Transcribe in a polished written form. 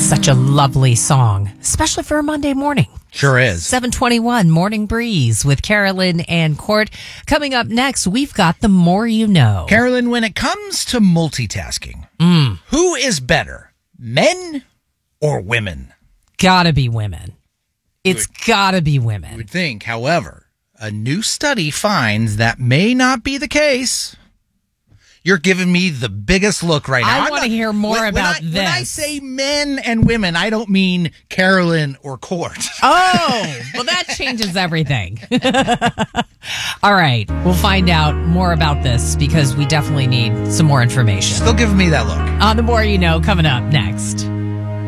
Such a lovely song, especially for a Monday morning. Sure is. 7:21 Morning Breeze with Carolyn and Court. Coming up next, we've got The More You Know. Carolyn, when it comes to multitasking, who is better, men or women? Gotta be women. It's gotta be You women. would think, however, a new study finds that may not be the case. You're giving me the biggest look right now. I want to hear more about this. When I say men and women, I don't mean Carolyn or Court. Oh, well, that changes everything. All right. We'll find out more about this because we definitely need some more information. Still giving me that look. On The More You Know, coming up next.